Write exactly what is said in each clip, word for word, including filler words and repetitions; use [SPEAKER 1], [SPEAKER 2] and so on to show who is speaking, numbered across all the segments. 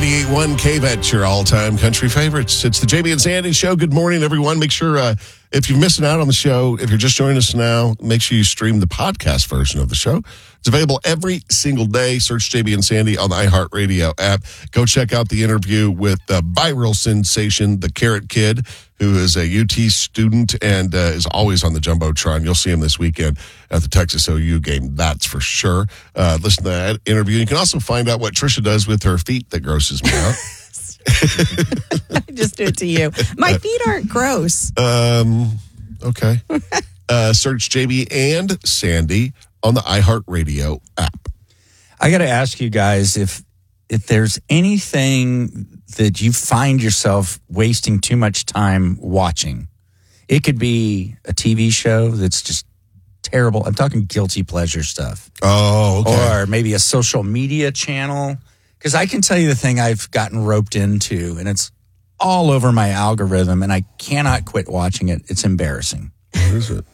[SPEAKER 1] ninety-eight point one K-Bet, your all-time country favorites. It's the Jamie and Sandy Show. Good morning, everyone. Make sure, uh, if you're missing out on the show, if you're just joining us now, make sure you stream the podcast version of the show. It's available every single day. Search Jamie and Sandy on the iHeartRadio app. Go check out the interview with the viral sensation, the Carrot Kid, who is a U T student and uh, is always on the Jumbotron. You'll see him this weekend at the Texas O U game. That's for sure. Uh, listen to that interview. You can also find out what Trisha does with her feet that grosses me out.
[SPEAKER 2] I just do it to you. My feet aren't gross.
[SPEAKER 1] Um, okay. Uh, search Jamie and Sandy on the iHeartRadio app.
[SPEAKER 3] I got to ask you guys if if there's anything that you find yourself wasting too much time watching. It could be a T V show that's just terrible. I'm talking guilty pleasure stuff.
[SPEAKER 1] Oh, okay.
[SPEAKER 3] Or maybe a social media channel. Because I can tell you the thing I've gotten roped into, and it's all over my algorithm, and I cannot quit watching it. It's embarrassing.
[SPEAKER 1] What is it?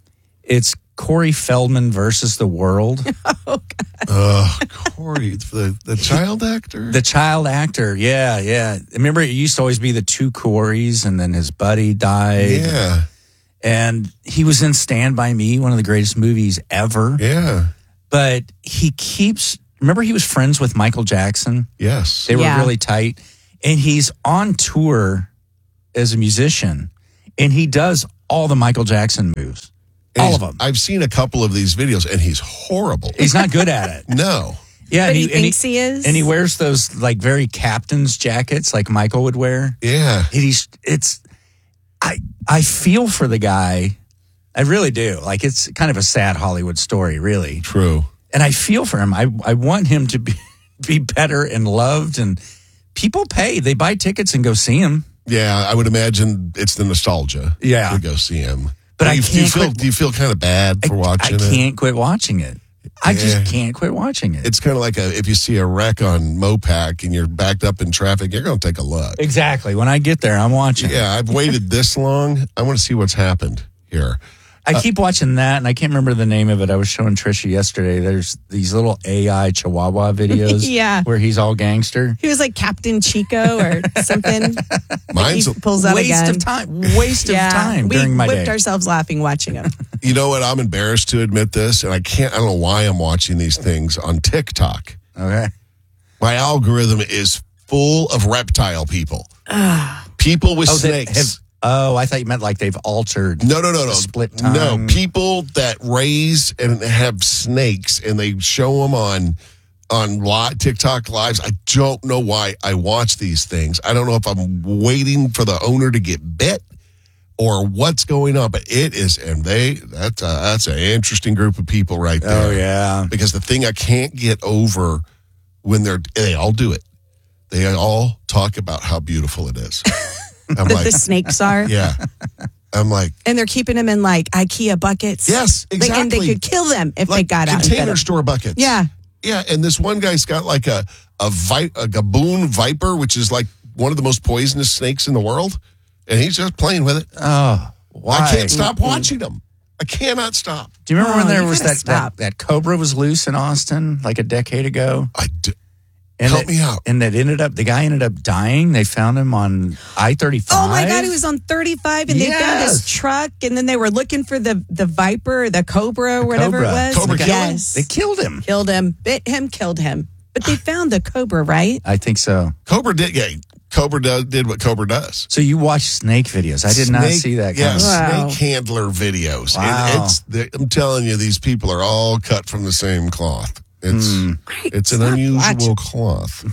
[SPEAKER 3] It's Corey Feldman versus the world.
[SPEAKER 2] Oh, God.
[SPEAKER 1] Uh, Corey, the, the child actor?
[SPEAKER 3] The child actor, yeah, yeah. Remember, it used to always be the two Coreys, and then his buddy died.
[SPEAKER 1] Yeah.
[SPEAKER 3] And he was in Stand By Me, one of the greatest movies ever.
[SPEAKER 1] Yeah.
[SPEAKER 3] But he keeps, remember he was friends with Michael Jackson?
[SPEAKER 1] Yes.
[SPEAKER 3] They were
[SPEAKER 2] Yeah.
[SPEAKER 3] really tight. And he's on tour as a musician, and he does all the Michael Jackson moves.
[SPEAKER 1] And
[SPEAKER 3] All
[SPEAKER 1] he's-
[SPEAKER 3] of them.
[SPEAKER 1] I've seen a couple of these videos, and he's horrible.
[SPEAKER 3] He's not good at it.
[SPEAKER 1] No.
[SPEAKER 3] Yeah,
[SPEAKER 2] But
[SPEAKER 3] and
[SPEAKER 2] he
[SPEAKER 3] and
[SPEAKER 2] thinks he is?
[SPEAKER 3] And he wears those like very captain's jackets like Michael would wear.
[SPEAKER 1] Yeah.
[SPEAKER 3] And he's it's I I feel for the guy. I really do. Like it's kind of a sad Hollywood story, really.
[SPEAKER 1] True.
[SPEAKER 3] And I feel for him. I I want him to be be better and loved, and people pay. They buy tickets and go see him.
[SPEAKER 1] Yeah, I would imagine it's the nostalgia.
[SPEAKER 3] Yeah.
[SPEAKER 1] To go see him.
[SPEAKER 3] But I
[SPEAKER 1] you, do you
[SPEAKER 3] can't
[SPEAKER 1] feel
[SPEAKER 3] quit-
[SPEAKER 1] do you feel kind of bad for
[SPEAKER 3] I,
[SPEAKER 1] watching
[SPEAKER 3] I
[SPEAKER 1] it?
[SPEAKER 3] can't quit watching it. I
[SPEAKER 1] Yeah.
[SPEAKER 3] just can't quit watching it.
[SPEAKER 1] It's kind of like a, if you see a wreck on Mopac and you're backed up in traffic, you're going to take a look.
[SPEAKER 3] Exactly. When I get there, I'm watching.
[SPEAKER 1] Yeah, I've waited this long. I want to see what's happened here.
[SPEAKER 3] I keep watching that, and I can't remember the name of it. I was showing Trisha yesterday. There's these little A I Chihuahua videos
[SPEAKER 2] Yeah.
[SPEAKER 3] where he's all gangster.
[SPEAKER 2] He was like Captain Chico or something.
[SPEAKER 1] Mine's,
[SPEAKER 2] He pulls out a
[SPEAKER 3] Waste
[SPEAKER 2] gun.
[SPEAKER 3] of time. Waste
[SPEAKER 2] Yeah,
[SPEAKER 3] of time
[SPEAKER 2] we
[SPEAKER 3] during my
[SPEAKER 2] whipped
[SPEAKER 3] day.
[SPEAKER 2] ourselves laughing watching him.
[SPEAKER 1] you know what? I'm embarrassed to admit this, and I can't. I don't know why I'm watching these things on TikTok.
[SPEAKER 3] Okay.
[SPEAKER 1] My algorithm is full of reptile people. People with
[SPEAKER 3] Oh, they
[SPEAKER 1] snakes.
[SPEAKER 3] have- oh, I thought you meant like they've altered.
[SPEAKER 1] No, no, no, no.
[SPEAKER 3] the split tongue.
[SPEAKER 1] No, people that raise and have snakes and they show them on on li- TikTok lives. I don't know why I watch these things. I don't know if I'm waiting for the owner to get bit or what's going on, but it is, and they that's a, that's an interesting group of people right there.
[SPEAKER 3] Oh, yeah.
[SPEAKER 1] Because the thing I can't get over when they're they all do it. They all talk about how beautiful it is. I'm
[SPEAKER 2] That
[SPEAKER 1] like,
[SPEAKER 2] the snakes are.
[SPEAKER 1] yeah. I'm like,
[SPEAKER 2] And they're keeping them in like IKEA buckets.
[SPEAKER 1] yes,
[SPEAKER 2] Like,
[SPEAKER 1] exactly.
[SPEAKER 2] and they could kill them if they
[SPEAKER 1] like
[SPEAKER 2] got out and bit
[SPEAKER 1] container
[SPEAKER 2] them.
[SPEAKER 1] store buckets.
[SPEAKER 2] Yeah.
[SPEAKER 1] Yeah, and this one guy's got like a a, vi- a gaboon viper, which is like one of the most poisonous snakes in the world, and he's just playing with it.
[SPEAKER 3] Oh, why?
[SPEAKER 1] I can't stop watching them. I cannot stop.
[SPEAKER 3] Do you remember
[SPEAKER 2] Oh,
[SPEAKER 3] when there
[SPEAKER 2] you
[SPEAKER 3] was
[SPEAKER 2] gotta
[SPEAKER 3] that,
[SPEAKER 2] stop.
[SPEAKER 3] that that cobra was loose in Austin like a decade ago?
[SPEAKER 1] I do.
[SPEAKER 3] And
[SPEAKER 1] Help
[SPEAKER 3] it-
[SPEAKER 1] me out.
[SPEAKER 3] And that ended up, the guy ended up dying. They found him on I thirty-five.
[SPEAKER 2] Oh my God, he was on thirty-five and they found his
[SPEAKER 3] Yes.
[SPEAKER 2] truck and then they were looking for the, the viper or the cobra or whatever
[SPEAKER 3] cobra.
[SPEAKER 2] it was.
[SPEAKER 1] Cobra killed him?
[SPEAKER 2] yes.
[SPEAKER 3] They killed him.
[SPEAKER 2] killed him, bit him, killed him. But they found the cobra, right?
[SPEAKER 3] I think so.
[SPEAKER 1] Cobra did. Yeah, Cobra does, did what Cobra does.
[SPEAKER 3] So you watch snake videos. I did not
[SPEAKER 1] Snake-
[SPEAKER 3] see that.
[SPEAKER 1] Yeah,
[SPEAKER 3] Kind of.
[SPEAKER 2] Wow.
[SPEAKER 1] snake handler videos.
[SPEAKER 3] Wow.
[SPEAKER 1] And it's. they- I'm telling you, these people are all cut from the same cloth. It's
[SPEAKER 3] Hmm.
[SPEAKER 1] it's an
[SPEAKER 2] Stop
[SPEAKER 1] unusual cloth.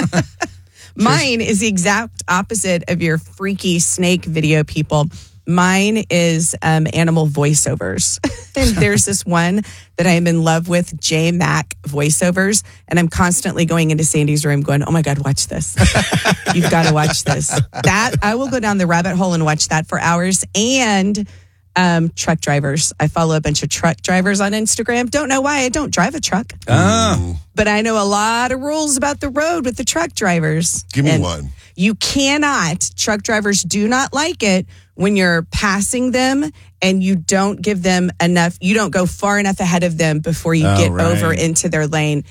[SPEAKER 2] Mine is the exact opposite of your freaky snake video people. Mine is um, animal voiceovers. And there's this one that I am in love with, J Mac voiceovers. And I'm constantly going into Sandy's room going, oh my God, watch this. You've got to watch this. That I will go down the rabbit hole and watch that for hours. And um, truck drivers. I follow a bunch of truck drivers on Instagram. Don't know why I don't drive a truck.
[SPEAKER 3] Oh.
[SPEAKER 2] But I know a lot of rules about the road with the truck drivers.
[SPEAKER 1] Give me
[SPEAKER 2] And
[SPEAKER 1] one.
[SPEAKER 2] You cannot, truck drivers do not like it when you're passing them and you don't give them enough, you don't go far enough ahead of them before you
[SPEAKER 3] Oh,
[SPEAKER 2] get
[SPEAKER 3] right.
[SPEAKER 2] over into their lane.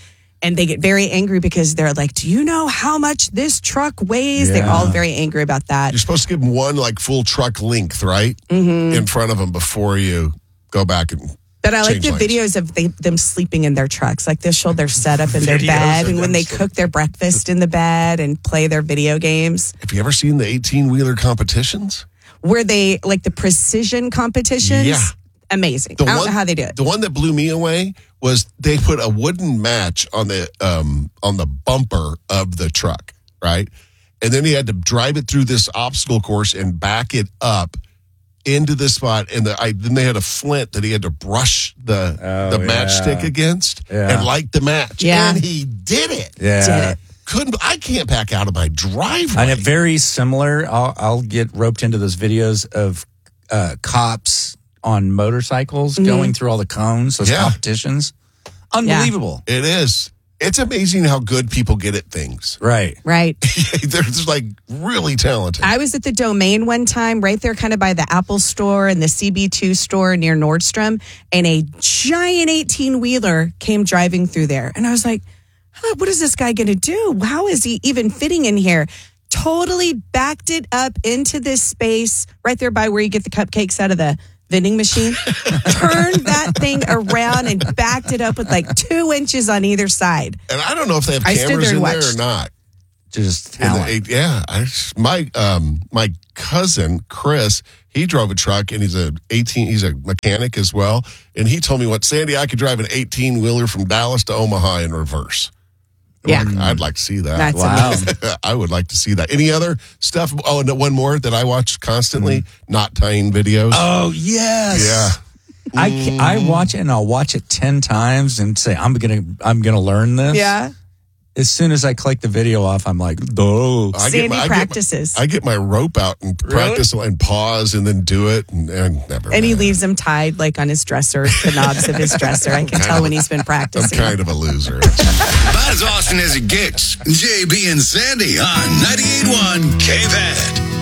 [SPEAKER 2] and they get very angry because they're like, do you know how much this truck weighs? They're
[SPEAKER 3] Yeah.
[SPEAKER 2] all very angry about that.
[SPEAKER 1] You're supposed to give them one like full truck length, right? Mm-hmm. In front of them before you go back and.
[SPEAKER 2] But I like
[SPEAKER 1] change
[SPEAKER 2] the
[SPEAKER 1] lanes.
[SPEAKER 2] videos of they, them sleeping in their trucks. Like they'll show their setup in their
[SPEAKER 3] Videos
[SPEAKER 2] bed
[SPEAKER 3] of
[SPEAKER 2] and when
[SPEAKER 3] them
[SPEAKER 2] they
[SPEAKER 3] sleeping.
[SPEAKER 2] cook their breakfast in the bed and play their video games.
[SPEAKER 1] Have you ever seen the eighteen-wheeler competitions?
[SPEAKER 2] Where they, like the precision competitions.
[SPEAKER 1] Yeah.
[SPEAKER 2] Amazing.
[SPEAKER 1] The
[SPEAKER 2] I don't
[SPEAKER 1] one-
[SPEAKER 2] know how they do it.
[SPEAKER 1] The one that blew me away was they put a wooden match on the um, on the bumper of the truck, right? And then he had to drive it through this obstacle course and back it up into the spot. And the, I, then they had a flint that he had to brush the
[SPEAKER 3] Oh,
[SPEAKER 1] the
[SPEAKER 3] yeah.
[SPEAKER 1] matchstick against
[SPEAKER 3] Yeah.
[SPEAKER 1] and light the match.
[SPEAKER 2] Yeah.
[SPEAKER 1] And he did it.
[SPEAKER 3] Yeah.
[SPEAKER 2] Did it.
[SPEAKER 1] Couldn't I can't back out of my driveway.
[SPEAKER 3] And it very similar. I'll, I'll get roped into those videos of uh, cops on motorcycles going through all the cones, those
[SPEAKER 1] Yeah.
[SPEAKER 3] competitions. Unbelievable.
[SPEAKER 1] It is. It's amazing how good people get at things.
[SPEAKER 3] Right.
[SPEAKER 2] Right.
[SPEAKER 1] They're just like really talented.
[SPEAKER 2] I was at the Domain one time, right there, kind of by the Apple store and the C B two store near Nordstrom, and a giant eighteen wheeler came driving through there. And I was like, huh, what is this guy going to do? How is he even fitting in here? Totally backed it up into this space right there by where you get the cupcakes out of the vending machine. Turned that thing around and backed it up with like two inches on either side.
[SPEAKER 1] And I don't know if they have
[SPEAKER 2] I stood
[SPEAKER 1] cameras
[SPEAKER 2] there
[SPEAKER 1] in
[SPEAKER 2] and
[SPEAKER 1] there or
[SPEAKER 2] watched.
[SPEAKER 1] not.
[SPEAKER 3] Just
[SPEAKER 1] In the
[SPEAKER 3] talent.
[SPEAKER 1] eight- yeah, I, my um my cousin Chris, he drove a truck and he's a eighteen. He's a mechanic as well, and he told me, "What, Sandy? I could drive an eighteen wheeler from Dallas to Omaha in reverse." I'm
[SPEAKER 2] Yeah.
[SPEAKER 1] like, I'd like to see that.
[SPEAKER 2] That's
[SPEAKER 3] Wow.
[SPEAKER 2] amazing.
[SPEAKER 1] I would like to see that. Any other stuff? Oh, and one more that I watch constantly: not tying videos.
[SPEAKER 3] Oh, yes.
[SPEAKER 1] Yeah.
[SPEAKER 3] I, ca- I watch it and I'll watch it ten times and say, I'm going to I'm gonna learn this.
[SPEAKER 2] Yeah.
[SPEAKER 3] As soon as I click the video off, I'm like, oh.
[SPEAKER 1] I
[SPEAKER 2] Sandy
[SPEAKER 1] get my, I get my-
[SPEAKER 2] practices.
[SPEAKER 1] I get my rope out and practice and pause and then do it and, and never.
[SPEAKER 2] And he
[SPEAKER 1] mind.
[SPEAKER 2] leaves them tied like on his dresser, the knobs of his dresser. I can tell when he's been
[SPEAKER 1] I'm
[SPEAKER 2] practicing.
[SPEAKER 1] kind of a loser.
[SPEAKER 4] About as Austin as it gets. J B and Sandy on ninety-eight point one K V A D.